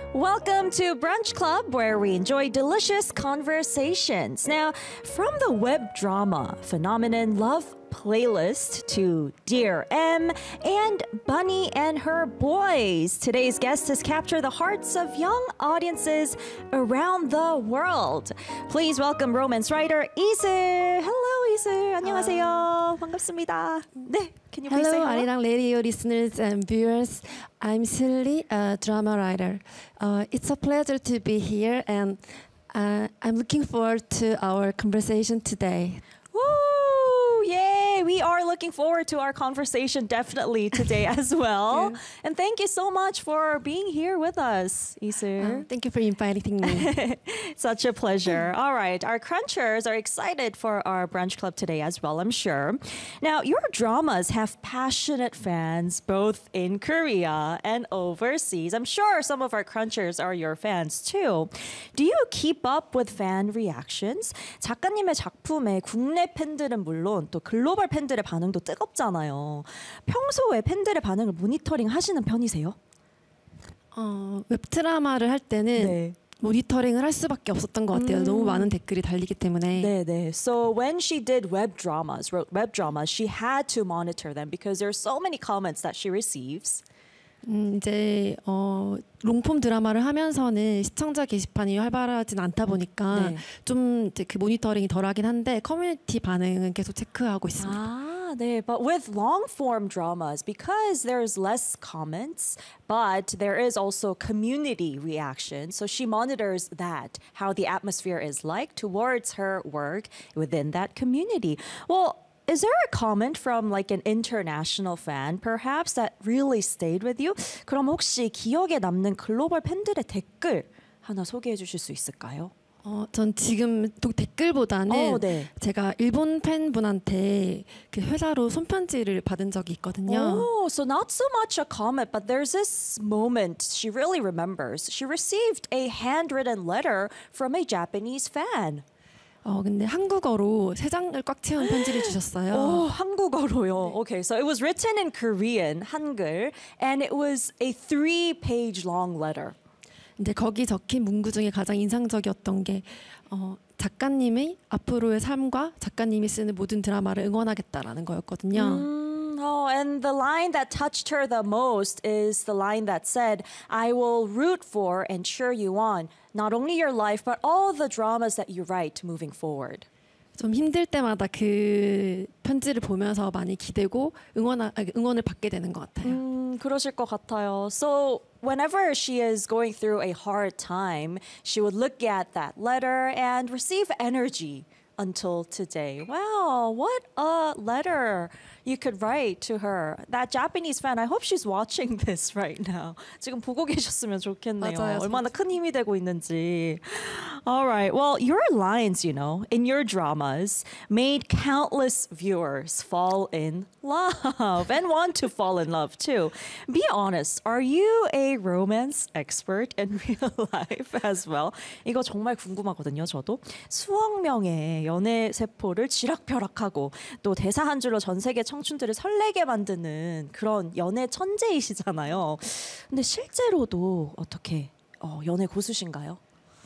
Welcome to Brunch Club, where we enjoy delicious conversations. Now, from the web drama phenomenon Love Playlist to Dear M and Bunny and Her Boys, today's guest has captured the hearts of young audiences around the world. Please welcome romance writer 이슬. Hello, 이슬. 안녕하세요. 반갑습니다. 네, can you please say Hello, hello? Arirang Radio listeners and viewers. I'm Silly, a drama writer. It's a pleasure to be here, and I'm looking forward to our conversation today. Woo! Yay! We are looking forward to our conversation definitely today as well. And thank you so much for being here with us, Isir. Thank you for inviting me. Such a pleasure. All right, our crunchers are excited for our brunch club today as well, I'm sure. Now, your dramas have passionate fans both in Korea and overseas. I'm sure some of our crunchers are your fans too. Do you keep up with fan reactions? 작가님의 작품에 국내 팬들은 물론 또 글로벌 팬들의 반응도 뜨겁잖아요. 평소에 팬들의 반응을 모니터링 하시는 편이세요? 웹드라마를 할 때는 모니터링을 할 수밖에 없었던 것 같아요. 너무 많은 댓글이 달리기 때문에. 네. So when she did wrote web dramas, she had to monitor them because there are so many comments that she receives. 이제 롱폼 드라마를 하면서는 시청자 게시판이 활발하진 않다 보니까 좀 이제 그 모니터링이 덜하긴 한데 커뮤니티 반응은 계속 체크하고 있습니다. 네. But with long form dramas, because there's less comments, but there is also community reaction. So she monitors that, how the atmosphere is like towards her work within that community. Well, is there a comment from like an international fan perhaps that really stayed with you? 그럼 혹시 기억에 남는 글로벌 팬들의 댓글 하나 소개해 주실 수 있을까요? 전 지금 또 댓글보다는 제가 일본 팬분한테 그 회사로 손편지를 받은 적이 있거든요. Oh, so not so much a comment, but there's this moment she really remembers. She received a handwritten letter from a Japanese fan. 근데 한국어로 3장을 꽉 채운 편지를 주셨어요. 한국어로요. Okay, so it was written in Korean, 한글, and it was a 3-page long letter. 근데 거기 적힌 문구 중에 가장 인상적이었던 게 작가님의 앞으로의 삶과 작가님이 쓰는 모든 드라마를 응원하겠다라는 거였거든요. And the line that touched her the most is the line that said, I will root for and cheer you on, not only your life, but all the dramas that you write moving forward. 좀 힘들 때마다 그 편지를 보면서 많이 기대고 응원을 받게 되는 것 같아요. 그러실 것 같아요. So whenever she is going through a hard time, she would look at that letter and receive energy until today. Wow, what a letter you could write to her. That Japanese fan, I hope she's watching this right now. 지금 보고 계셨으면 좋겠네요. 맞아요. 얼마나 큰 힘이 되고 있는지. All right. Well, your lines, in your dramas made countless viewers fall in love and want to fall in love too. Be honest, are you a romance expert in real life as well? 이거 정말 궁금하거든요, 저도. 수억 명의 연애 세포를 쥐락펴락하고 또 대사 한 줄로 전 세계 청춘들을 설레게 만드는 그런 연애 천재이시잖아요. 근데 실제로도 어떻게 연애 고수신가요?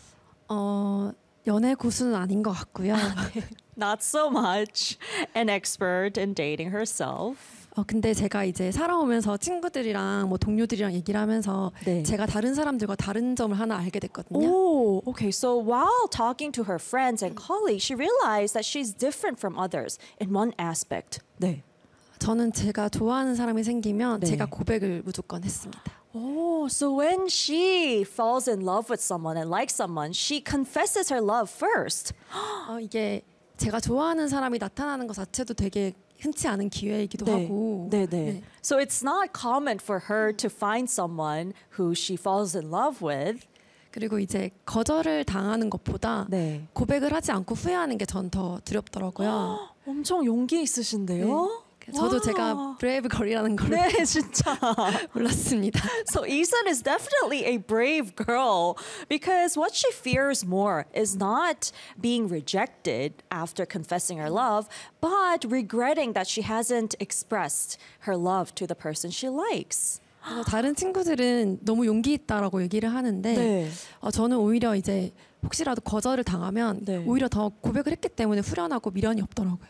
연애 고수는 아닌 것 같고요. Not so much an expert in dating herself. 근데 제가 이제 살아오면서 친구들이랑 뭐 동료들이랑 얘기를 하면서 제가 다른 사람들과 다른 점을 하나 알게 됐거든요. Oh, okay. So while talking to her friends and colleagues, she realized that she's different from others in one aspect. 네. 저는 제가 좋아하는 사람이 생기면 제가 고백을 무조건 했습니다. Oh, so when she falls in love with someone and likes someone, she confesses her love first. 이게 제가 좋아하는 사람이 나타나는 것 자체도 되게 흔치 않은 기회이기도 하고. 네. So it's not common for her to find someone who she falls in love with. 그리고 이제 거절을 당하는 것보다 고백을 하지 않고 후회하는 게 전 더 두렵더라고요. 엄청 용기 있으신데요? 저도 제가 브레이브 걸이라는 걸 진짜 몰랐습니다. So Isun is definitely a brave girl because what she fears more is not being rejected after confessing her love, but regretting that she hasn't expressed her love to the person she likes. 그래서 다른 친구들은 너무 용기 있다라고 얘기를 하는데 네. 저는 오히려 이제 혹시라도 거절을 당하면 네. 오히려 더 고백을 했기 때문에 후련하고 미련이 없더라고요.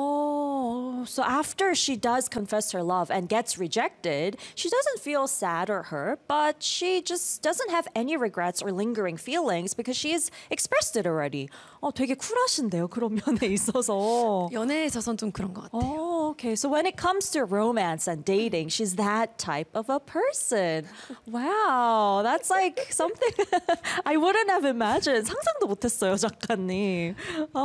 Oh, so after she does confess her love and gets rejected, she doesn't feel sad or hurt, but she just doesn't have any regrets or lingering feelings because she has expressed it already. 되게 쿨하신데요, 그런 면에 있어서. 연애에 있어서는 좀 그런 것 같아요. Oh, okay. So when it comes to romance and dating, she's that type of a person. Wow, that's like something I wouldn't have imagined. 상상도 못했어요, 작가님.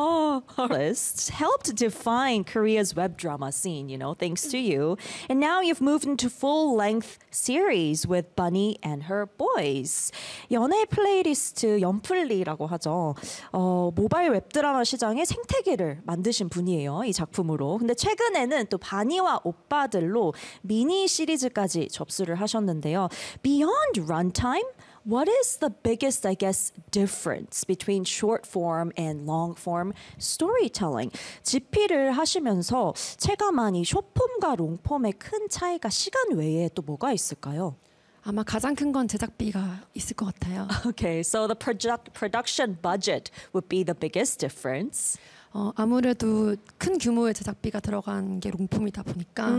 Artists helped define Korea's web drama scene, thanks to you. And now you've moved into full-length series with Bunny and her boys. 연애 플레이리스트 연플리라고 하죠. 모바일 웹드라마 시장의 생태계를 만드신 분이에요, 이 작품으로. 근데 최근에는 또 바니와 오빠들로 미니 시리즈까지 접수를 하셨는데요. Beyond runtime, what is the biggest, I guess, difference between short form and long form storytelling? 집필을 하시면서 체감한 이 숏폼과 롱폼의 큰 차이가 시간 외에 또 뭐가 있을까요? 아마 가장 큰 건 제작비가 있을 것 같아요. Okay, so the production budget would be the biggest difference. 아무래도 큰 규모의 제작비가 들어간 게 롱폼이다 보니까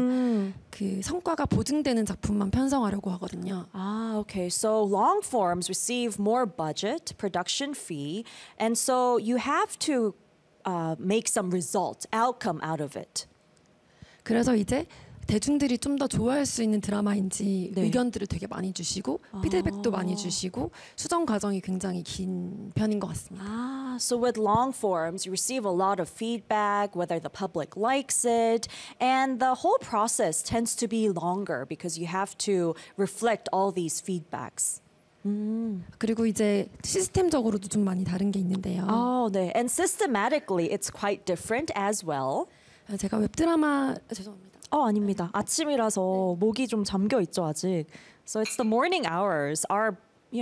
그 성과가 보증되는 작품만 편성하려고 하거든요. Okay. So long forms receive more budget, production fee, and so you have to make some result, outcome out of it. 그래서 이제 대중들이 좀 더 좋아할 수 있는 드라마인지 네. 의견들을 되게 많이 주시고 피드백도 많이 주시고 수정 과정이 굉장히 긴 편인 것 같습니다. So with long forms, you receive a lot of feedback, whether the public likes it, and the whole process tends to be longer because you have to reflect all these feedbacks. 그리고 이제 시스템적으로도 좀 많이 다른 게 있는데요. 네. And systematically, it's quite different as well. 제가 웹드라마 죄송합니다. 아닙니다. 아침이라서 목이 좀 잠겨 있죠, 아직. So it's the morning hours. Our,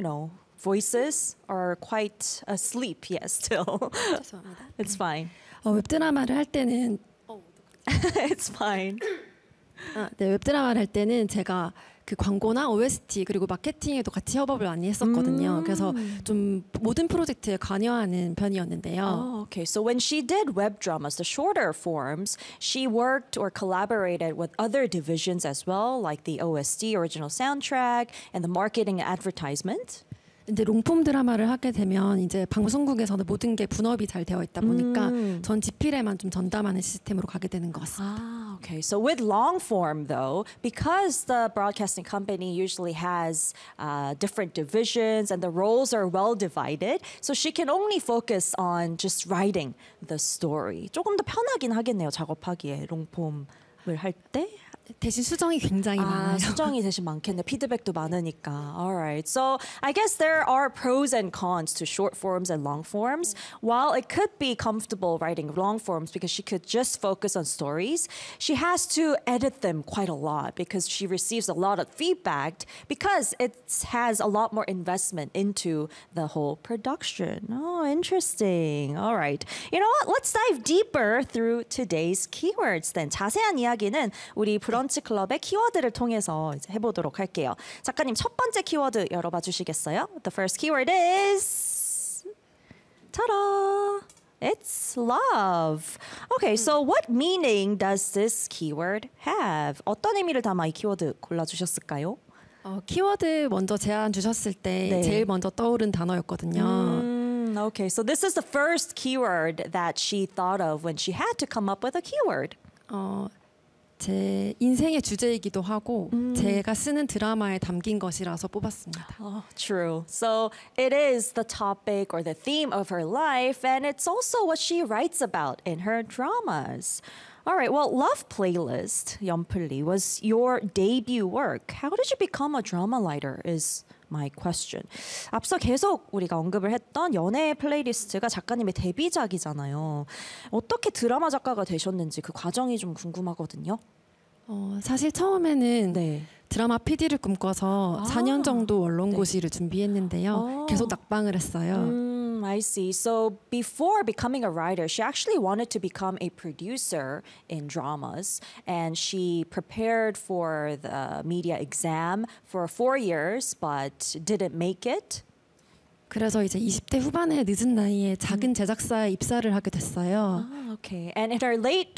voices are quite asleep, yes, still. 죄송합니다. It's fine. 웹드라마를 할 때는 It's fine. 네, 웹드라마를 할 때는 제가 그 광고나 OST 그리고 마케팅에도 같이 협업을 많이 했었거든요. 그래서 좀 모든 프로젝트에 관여하는 편이었는데요. Okay. So when she did web dramas, the shorter forms, she worked or collaborated with other divisions as well, like the OST, original soundtrack, and the marketing and advertisement. 근데 롱폼 드라마를 하게 되면 이제 방송국에서는 모든 게 분업이 잘 되어 있다 보니까 전 집필에만 좀 전담하는 시스템으로 가게 되는 것 같습니다. Okay. So with long form, though, because the broadcasting company usually has different divisions and the roles are well divided, so she can only focus on just writing the story. 조금 더 편하긴 하겠네요, 작업하기에 롱폼을 할 때. 대신 수정이 굉장히 많아요. 수정이 대신 많겠네. 피드백도 많으니까. Alright. So I guess there are pros and cons to short forms and long forms. While it could be comfortable writing long forms because she could just focus on stories, she has to edit them quite a lot because she receives a lot of feedback because it has a lot more investment into the whole production. Oh, interesting. Alright. You know what? Let's dive deeper through today's keywords then. 자세한 이야기는 우리 브런치 클럽의 키워드를 통해서 이제 해보도록 할게요. 작가님 첫 번째 키워드 열어봐 주시겠어요? The first keyword is ta-da! It's love. Okay, so what meaning does this keyword have? 어떤 의미를 담아 이 키워드 골라주셨을까요? 키워드 먼저 제안 주셨을 때 네. 제일 먼저 떠오른 단어였거든요. Okay, so this is the first keyword that she thought of when she had to come up with a keyword. 제 인생의 주제이기도 하고 제가 쓰는 드라마에 담긴 것이라서 뽑았습니다. True. So it is the topic or the theme of her life, and it's also what she writes about in her dramas. All right, well, Love Playlist, 연플리, was your debut work. How did you become a drama writer is my question. 앞서 계속 우리가 언급을 했던 연애 플레이리스트가 작가님의 데뷔작이잖아요. 어떻게 드라마 작가가 되셨는지 그 과정이 좀 궁금하거든요. 사실 처음에는 네. 드라마 PD를 꿈꿔서 4년 정도 언론고시를 준비했는데요. 계속 낙방을 했어요. I see. So before becoming a writer, she actually wanted to become a producer in dramas, and she prepared for the media exam for 4 years, but didn't make it. 그래서 이제 20대 후반에 늦은 나이에 작은 제작사에 입사를 하게 됐어요. Oh, okay. And in her late